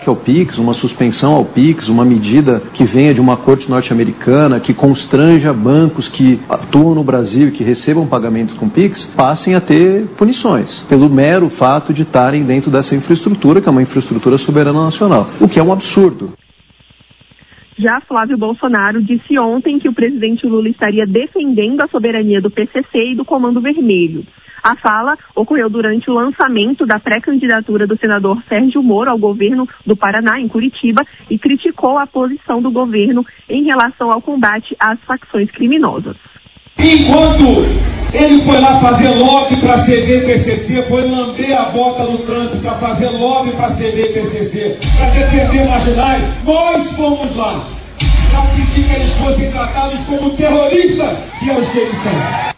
ao PIX, uma suspensão ao PIX, uma medida que venha de uma corte norte-americana, que constranja bancos que atuam no Brasil e que recebam pagamentos com PIX, passem a ter punições, pelo mero fato de estarem dentro dessa infraestrutura, que é uma infraestrutura soberana nacional, o que é um absurdo. Já Flávio Bolsonaro disse ontem que o presidente Lula estaria defendendo a soberania do PCC e do Comando Vermelho. A fala ocorreu durante o lançamento da pré-candidatura do senador Sérgio Moro ao governo do Paraná, em Curitiba, e criticou a posição do governo em relação ao combate às facções criminosas. Enquanto ele foi lá fazer lobby para ceder PCC, foi lamber a bota do Trump para fazer lobby para ceder PCC, para defender marginais, nós fomos lá para pedir que eles fossem tratados como terroristas, e é o que eles são.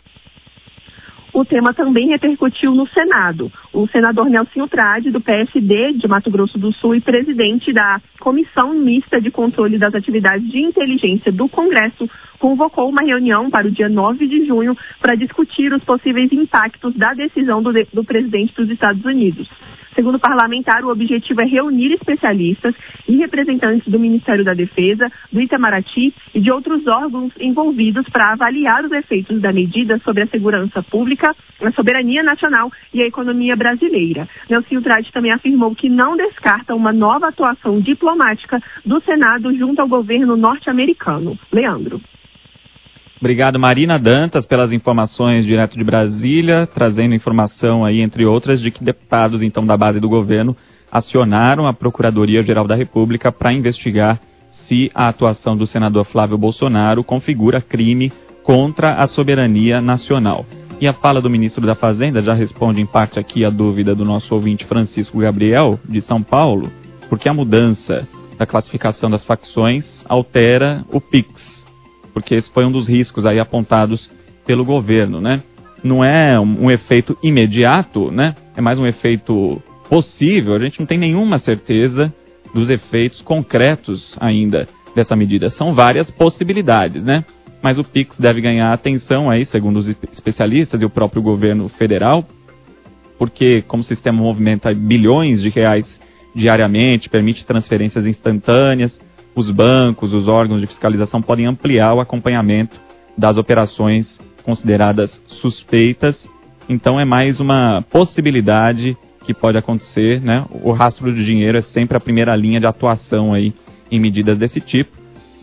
O tema também repercutiu no Senado. O senador Nelsinho Trade, do PSD de Mato Grosso do Sul e presidente da Comissão Mista de Controle das Atividades de Inteligência do Congresso, convocou uma reunião para o dia 9 de junho para discutir os possíveis impactos da decisão do presidente dos Estados Unidos. Segundo o parlamentar, o objetivo é reunir especialistas e representantes do Ministério da Defesa, do Itamaraty e de outros órgãos envolvidos para avaliar os efeitos da medida sobre a segurança pública, a soberania nacional e a economia brasileira. Nelsinho Trade também afirmou que não descarta uma nova atuação diplomática do Senado junto ao governo norte-americano. Leandro. Obrigado, Marina Dantas, pelas informações direto de Brasília, trazendo informação aí, entre outras, de que deputados, então, da base do governo acionaram a Procuradoria-Geral da República para investigar se a atuação do senador Flávio Bolsonaro configura crime contra a soberania nacional. E a fala do ministro da Fazenda já responde, em parte, aqui a dúvida do nosso ouvinte Francisco Gabriel, de São Paulo, porque a mudança da classificação das facções altera o PIX. Porque esse foi um dos riscos aí apontados pelo governo, né? Não é um efeito imediato, né? É mais um efeito possível. A gente não tem nenhuma certeza dos efeitos concretos ainda dessa medida. São várias possibilidades, né? Mas o PIX deve ganhar atenção aí, segundo os especialistas e o próprio governo federal, porque como o sistema movimenta bilhões de reais diariamente, permite transferências instantâneas, os bancos, os órgãos de fiscalização podem ampliar o acompanhamento das operações consideradas suspeitas. Então é mais uma possibilidade que pode acontecer, né? O rastro de dinheiro é sempre a primeira linha de atuação aí em medidas desse tipo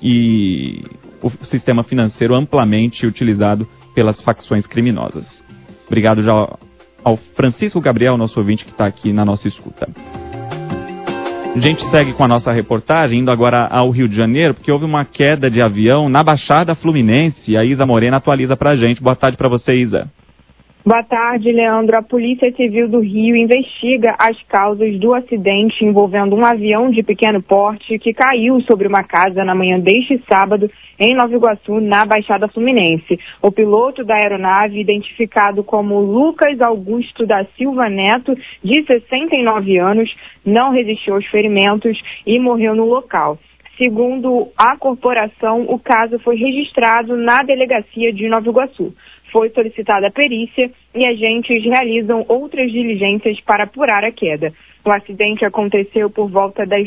e o sistema financeiro amplamente utilizado pelas facções criminosas. Obrigado já ao Francisco Gabriel, nosso ouvinte que está aqui na nossa escuta. A gente segue com a nossa reportagem, indo agora ao Rio de Janeiro, porque houve uma queda de avião na Baixada Fluminense. A Isa Morena atualiza pra gente. Boa tarde para você, Isa. Boa tarde, Leandro. A Polícia Civil do Rio investiga as causas do acidente envolvendo um avião de pequeno porte que caiu sobre uma casa na manhã deste sábado em Nova Iguaçu, na Baixada Fluminense. O piloto da aeronave, identificado como Lucas Augusto da Silva Neto, de 69 anos, não resistiu aos ferimentos e morreu no local. Segundo a corporação, o caso foi registrado na delegacia de Nova Iguaçu. Foi solicitada a perícia e agentes realizam outras diligências para apurar a queda. O acidente aconteceu por volta das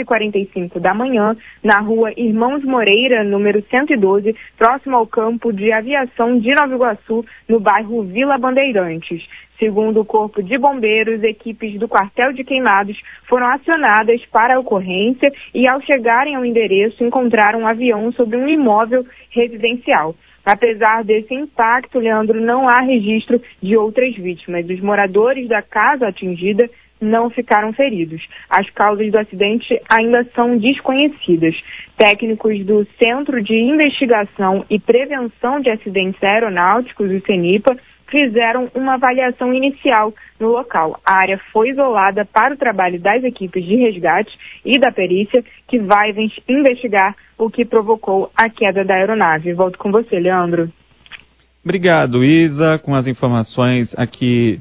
9h45 da manhã, na rua Irmãos Moreira, número 112, próximo ao campo de aviação de Nova Iguaçu, no bairro Vila Bandeirantes. Segundo o Corpo de Bombeiros, equipes do Quartel de Queimados foram acionadas para a ocorrência e, ao chegarem ao endereço, encontraram um avião sobre um imóvel residencial. Apesar desse impacto, Leandro, não há registro de outras vítimas. Os moradores da casa atingida não ficaram feridos. As causas do acidente ainda são desconhecidas. Técnicos do Centro de Investigação e Prevenção de Acidentes Aeronáuticos, o CENIPA, fizeram uma avaliação inicial no local. A área foi isolada para o trabalho das equipes de resgate e da perícia, que vai investigar o que provocou a queda da aeronave. Volto com você, Leandro. Obrigado, Isa, com as informações aqui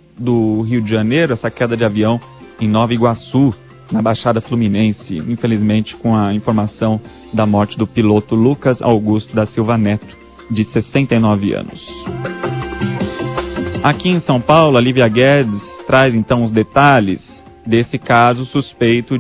do Rio de Janeiro, essa queda de avião em Nova Iguaçu, na Baixada Fluminense, infelizmente com a informação da morte do piloto Lucas Augusto da Silva Neto, de 69 anos. Aqui em São Paulo, a Lívia Guedes traz então os detalhes desse caso suspeito